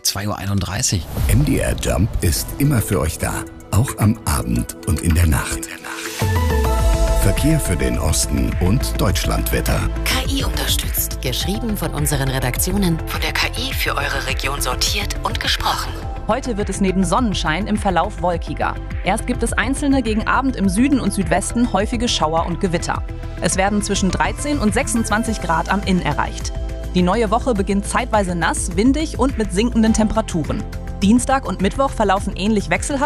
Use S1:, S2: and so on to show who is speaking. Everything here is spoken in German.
S1: 2:31 Uhr.
S2: MDR Jump ist immer für euch da, auch am Abend und in der Nacht. Verkehr für den Osten und Deutschlandwetter.
S3: KI unterstützt. Geschrieben von unseren Redaktionen, von der KI für eure Region sortiert und gesprochen.
S4: Heute wird es neben Sonnenschein im Verlauf wolkiger. Erst gibt es einzelne gegen Abend im Süden und Südwesten häufige Schauer und Gewitter. Es werden zwischen 13 und 26 Grad am Inn erreicht. Die neue Woche beginnt zeitweise nass, windig und mit sinkenden Temperaturen. Dienstag und Mittwoch verlaufen ähnlich wechselhaft.